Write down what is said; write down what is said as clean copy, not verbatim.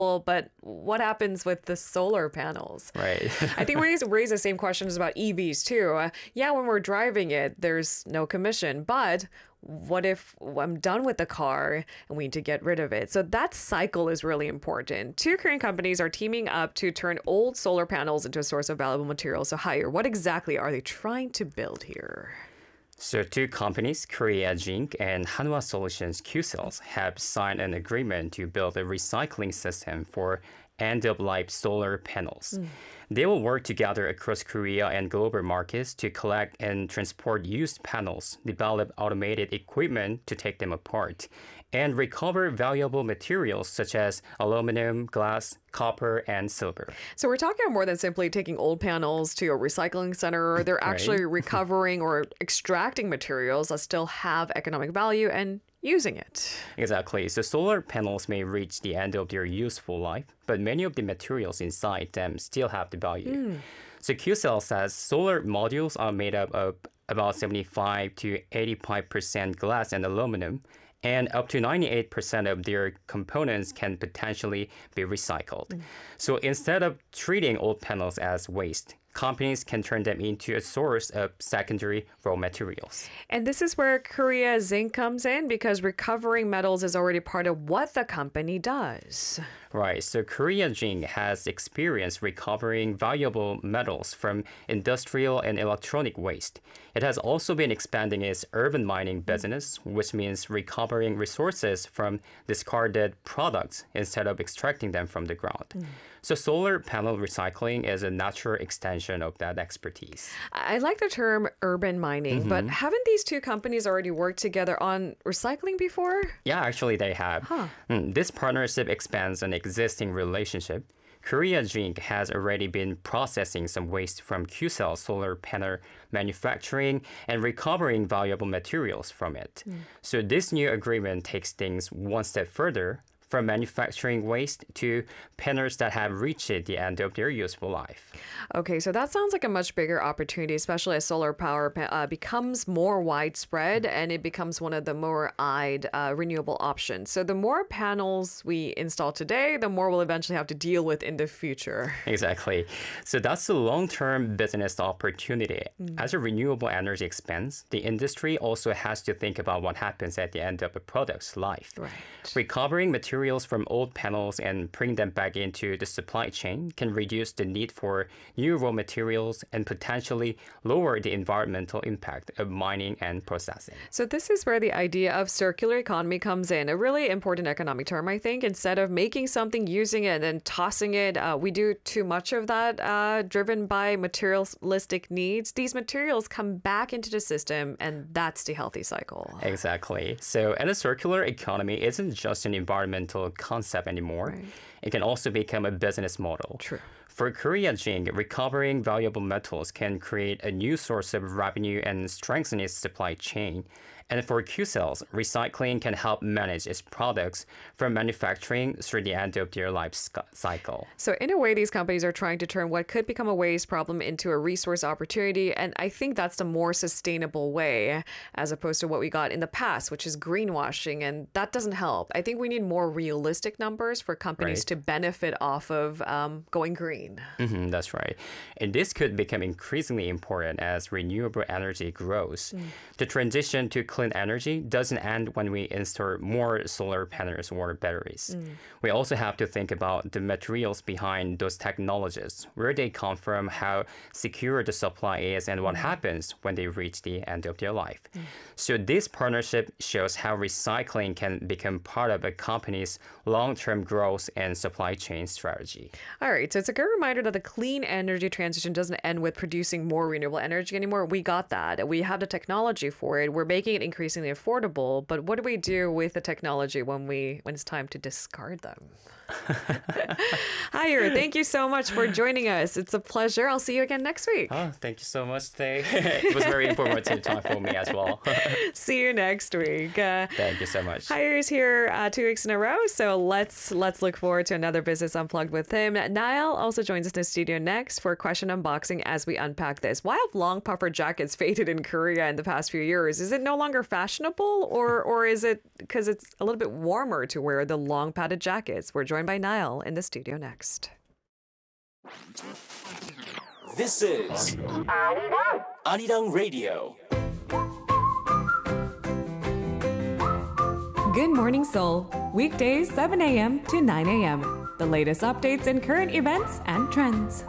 Well, but what happens with the solar panels? Right. I think we need to raise the same questions about EVs too. Yeah, when we're driving it, there's no commission, but what if I'm done with the car and we need to get rid of it? So that cycle is really important. Two Korean companies are teaming up to turn old solar panels into a source of valuable materials. So Hire, what exactly are they trying to build here? So two companies, Korea Zinc and Hanwha Solutions Qcells, have signed an agreement to build a recycling system for end-of-life solar panels. They will work together across Korea and global markets to collect and transport used panels, develop automated equipment to take them apart, and recover valuable materials such as aluminum, glass, copper, and silver. So we're talking about more than simply taking old panels to a recycling center. They're actually recovering or extracting materials that still have economic value and using it. Exactly. So solar panels may reach the end of their useful life, but many of the materials inside them still have the value. So QCell says solar modules are made up of about 75 to 85% glass and aluminum, and up to 98% of their components can potentially be recycled. So instead of treating old panels as waste, companies can turn them into a source of secondary raw materials. And this is where Korea Zinc comes in because recovering metals is already part of what the company does. Right, so Korea Zinc has experience recovering valuable metals from industrial and electronic waste. It has also been expanding its urban mining business, which means recovering resources from discarded products instead of extracting them from the ground. So solar panel recycling is a natural extension of that expertise. I like the term urban mining, but haven't these two companies already worked together on recycling before? Yeah, actually they have. This partnership expands an existing relationship. Korea Zinc has already been processing some waste from Qcell solar panel manufacturing and recovering valuable materials from it. So this new agreement takes things one step further, from manufacturing waste to panels that have reached the end of their useful life. Okay, so that sounds like a much bigger opportunity, especially as solar power becomes more widespread and it becomes one of the more eyed renewable options. So the more panels we install today, the more we'll eventually have to deal with in the future. Exactly. So that's the long-term business opportunity. As a renewable energy expands, the industry also has to think about what happens at the end of a product's life. Right. Recovering materials from old panels and bring them back into the supply chain can reduce the need for new raw materials and potentially lower the environmental impact of mining and processing. So this is where the idea of circular economy comes in, a really important economic term, I think. Instead of making something, using it, and then tossing it, we do too much of that driven by materialistic needs. These materials come back into the system, and that's the healthy cycle. Exactly. So, and a circular economy isn't just an environmental concept anymore. Right. It can also become a business model. True. For Korea Zinc, recovering valuable metals can create a new source of revenue and strengthen its supply chain. And for Qcells, recycling can help manage its products from manufacturing through the end of their life cycle. So in a way, these companies are trying to turn what could become a waste problem into a resource opportunity. And I think that's the more sustainable way, as opposed to what we got in the past, which is greenwashing. And that doesn't help. I think we need more realistic numbers for companies to benefit off of going green. That's right. And this could become increasingly important as renewable energy grows. The transition to clean energy doesn't end when we install more solar panels or batteries. We also have to think about the materials behind those technologies, where they come from, how secure the supply is, and what happens when they reach the end of their life. So this partnership shows how recycling can become part of a company's long-term growth and supply chain strategy. All right, so it's a good reminder that the clean energy transition doesn't end with producing more renewable energy anymore. We got that. We have the technology for it. We're making it increasingly affordable, but what do we do with the technology when it's time to discard them? Hire, thank you so much for joining us. It's a pleasure. I'll see you again next week. Oh, thank you so much today. It was very informative time for me as well. See you next week. Thank you so much. Hire's here 2 weeks in a row, so let's look forward to another Business Unplugged with him. Niall also joins us in the studio next for a question unboxing as we unpack this. Why have long puffer jackets faded in Korea in the past few years? Is it no longer fashionable, or is it because it's a little bit warmer to wear the long padded jackets? We're joined joined by Niall in the studio next. This is Arirang Radio. Good Morning Seoul, weekdays 7 a.m. to 9 a.m. The latest updates and current events and trends.